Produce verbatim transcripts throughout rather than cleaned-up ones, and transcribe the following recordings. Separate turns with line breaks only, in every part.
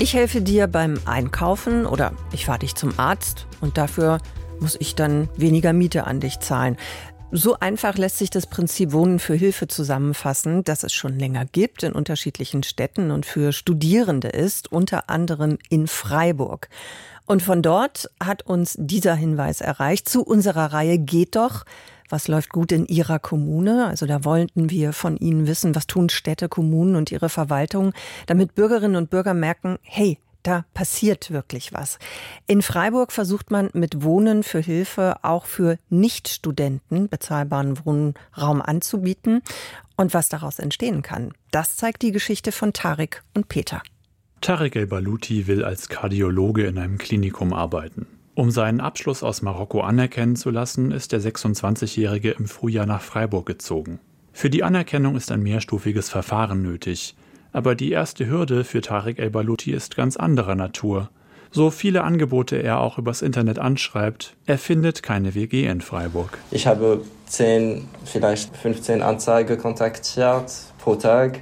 Ich helfe dir beim Einkaufen oder ich fahre dich zum Arzt und dafür muss ich dann weniger Miete an dich zahlen. So einfach lässt sich das Prinzip Wohnen für Hilfe zusammenfassen, das es schon länger gibt in unterschiedlichen Städten und für Studierende ist, unter anderem in Freiburg. Und von dort hat uns dieser Hinweis erreicht zu unserer Reihe Geht doch. Was läuft gut in Ihrer Kommune? Also da wollten wir von Ihnen wissen, was tun Städte, Kommunen und ihre Verwaltung, damit Bürgerinnen und Bürger merken, hey, da passiert wirklich was. In Freiburg versucht man mit Wohnen für Hilfe auch für Nichtstudenten bezahlbaren Wohnraum anzubieten. Und was daraus entstehen kann, das zeigt die Geschichte von Tarek und Peter.
Tarek El-Baluti will als Kardiologe in einem Klinikum arbeiten. Um seinen Abschluss aus Marokko anerkennen zu lassen, ist der sechsundzwanzigjährige im Frühjahr nach Freiburg gezogen. Für die Anerkennung ist ein mehrstufiges Verfahren nötig. Aber die erste Hürde für Tarek El-Baluti ist ganz anderer Natur. So viele Angebote er auch übers Internet anschreibt, er findet keine W G in Freiburg.
Ich habe zehn, vielleicht fünfzehn Anzeigen kontaktiert pro Tag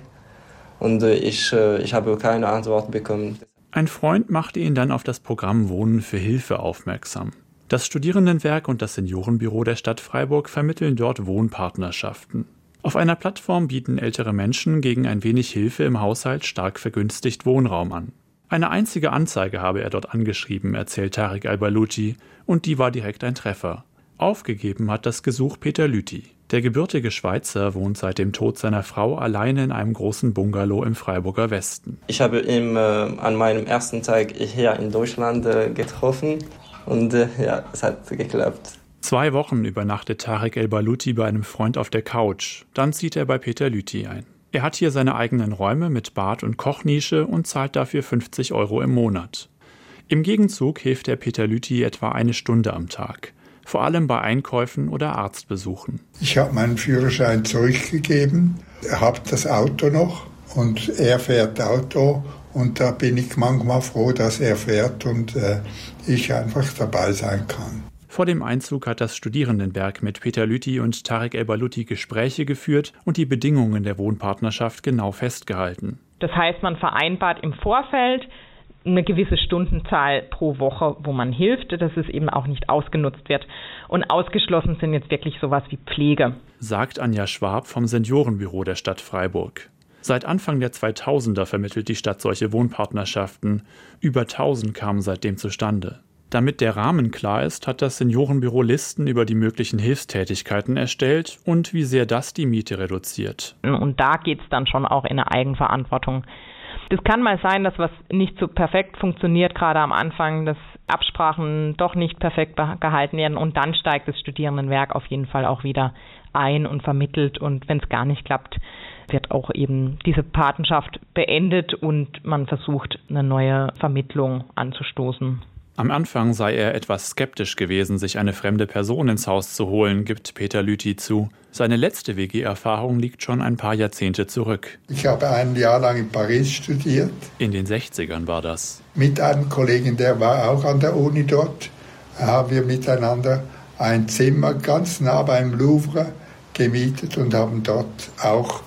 und ich, ich habe keine Antwort bekommen.
Ein Freund machte ihn dann auf das Programm Wohnen für Hilfe aufmerksam. Das Studierendenwerk und das Seniorenbüro der Stadt Freiburg vermitteln dort Wohnpartnerschaften. Auf einer Plattform bieten ältere Menschen gegen ein wenig Hilfe im Haushalt stark vergünstigt Wohnraum an. Eine einzige Anzeige habe er dort angeschrieben, erzählt Tarek El-Baluti, und die war direkt ein Treffer. Aufgegeben hat das Gesuch Peter Lüthi. Der gebürtige Schweizer wohnt seit dem Tod seiner Frau alleine in einem großen Bungalow im Freiburger Westen.
Ich habe ihn äh, an meinem ersten Tag hier in Deutschland äh, getroffen und äh, ja, es hat geklappt.
Zwei Wochen übernachtet Tarek El-Baluti bei einem Freund auf der Couch. Dann zieht er bei Peter Lüthi ein. Er hat hier seine eigenen Räume mit Bad und Kochnische und zahlt dafür fünfzig Euro im Monat. Im Gegenzug hilft er Peter Lüthi etwa eine Stunde am Tag. Vor allem bei Einkäufen oder Arztbesuchen.
Ich habe meinen Führerschein zurückgegeben, habe das Auto noch und er fährt Auto. Und da bin ich manchmal froh, dass er fährt und äh, ich einfach dabei sein kann.
Vor dem Einzug hat das Studierendenwerk mit Peter Lüthi und Tarek El-Baluti Gespräche geführt und die Bedingungen der Wohnpartnerschaft genau festgehalten.
Das heißt, man vereinbart im Vorfeld eine gewisse Stundenzahl pro Woche, wo man hilft, dass es eben auch nicht ausgenutzt wird. Und ausgeschlossen sind jetzt wirklich sowas wie Pflege.
Sagt Anja Schwab vom Seniorenbüro der Stadt Freiburg. Seit Anfang der zweitausender vermittelt die Stadt solche Wohnpartnerschaften. Über tausend kamen seitdem zustande. Damit der Rahmen klar ist, hat das Seniorenbüro Listen über die möglichen Hilfstätigkeiten erstellt und wie sehr das die Miete reduziert.
Und da geht es dann schon auch in eine Eigenverantwortung. Das kann mal sein, dass was nicht so perfekt funktioniert, gerade am Anfang, dass Absprachen doch nicht perfekt gehalten werden und dann steigt das Studierendenwerk auf jeden Fall auch wieder ein und vermittelt und wenn es gar nicht klappt, wird auch eben diese Patenschaft beendet und man versucht, eine neue Vermittlung anzustoßen.
Am Anfang sei er etwas skeptisch gewesen, sich eine fremde Person ins Haus zu holen, gibt Peter Lüthi zu. Seine letzte W G-Erfahrung liegt schon ein paar Jahrzehnte zurück.
Ich habe ein Jahr lang in Paris studiert.
In den sechzigern war das.
Mit einem Kollegen, der war auch an der Uni dort, haben wir miteinander ein Zimmer ganz nah beim Louvre gemietet und haben dort auch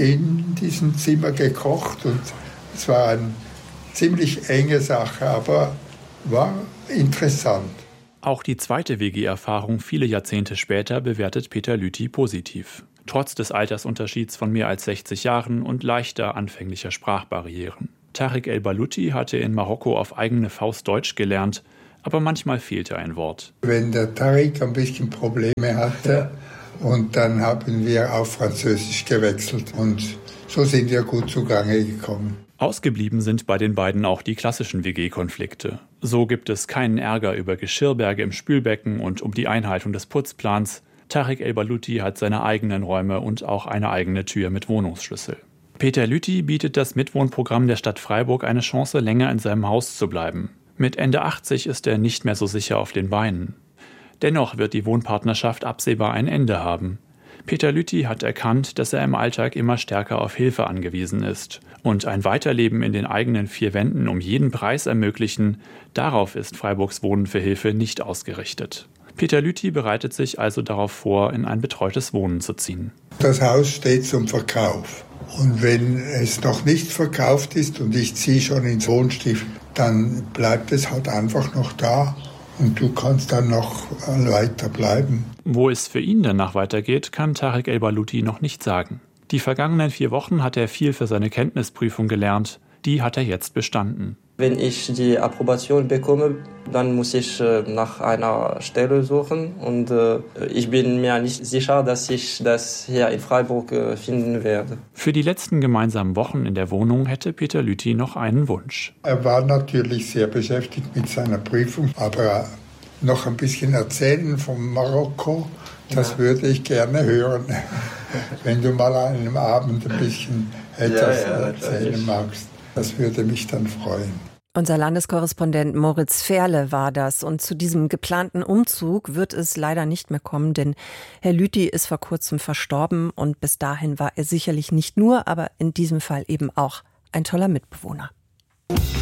in diesem Zimmer gekocht. Und es war eine ziemlich enge Sache, aber war interessant.
Auch die zweite W G-Erfahrung viele Jahrzehnte später bewertet Peter Lüthi positiv. Trotz des Altersunterschieds von mehr als sechzig Jahren und leichter anfänglicher Sprachbarrieren. Tarek El-Baluti hatte in Marokko auf eigene Faust Deutsch gelernt, aber manchmal fehlte ein Wort.
Wenn der Tarek ein bisschen Probleme hatte, und dann haben wir auf Französisch gewechselt und so sind wir gut zugange gekommen.
Ausgeblieben sind bei den beiden auch die klassischen W G-Konflikte. So gibt es keinen Ärger über Geschirrberge im Spülbecken und um die Einhaltung des Putzplans. Tarek El-Baluti hat seine eigenen Räume und auch eine eigene Tür mit Wohnungsschlüssel. Peter Lüthi bietet das Mitwohnprogramm der Stadt Freiburg eine Chance, länger in seinem Haus zu bleiben. Mit Ende achtzig ist er nicht mehr so sicher auf den Beinen. Dennoch wird die Wohnpartnerschaft absehbar ein Ende haben. Peter Lüthi hat erkannt, dass er im Alltag immer stärker auf Hilfe angewiesen ist. Und ein Weiterleben in den eigenen vier Wänden um jeden Preis ermöglichen, darauf ist Freiburgs Wohnen für Hilfe nicht ausgerichtet. Peter Lüthi bereitet sich also darauf vor, in ein betreutes Wohnen zu ziehen.
Das Haus steht zum Verkauf Und wenn es noch nicht verkauft ist und ich ziehe schon ins Wohnstift, dann bleibt es halt einfach noch da und du kannst dann noch weiter bleiben.
Wo es für ihn danach weitergeht, kann Tarek El-Baluti noch nicht sagen. Die vergangenen vier Wochen hat er viel für seine Kenntnisprüfung gelernt. Die hat er jetzt bestanden.
Wenn ich die Approbation bekomme, dann muss ich äh, nach einer Stelle suchen. Und äh, ich bin mir nicht sicher, dass ich das hier in Freiburg äh, finden werde.
Für die letzten gemeinsamen Wochen in der Wohnung hätte Peter Lüthi noch einen Wunsch.
Er war natürlich sehr beschäftigt mit seiner Prüfung, aber noch ein bisschen erzählen von Marokko, das ja. würde ich gerne hören. Wenn du mal an einem Abend ein bisschen etwas ja, ja, erzählen magst. Das würde mich dann freuen.
Unser Landeskorrespondent Moritz Ferle war das. Und zu diesem geplanten Umzug wird es leider nicht mehr kommen, denn Herr Lüthi ist vor kurzem verstorben und bis dahin war er sicherlich nicht nur, aber in diesem Fall eben auch ein toller Mitbewohner.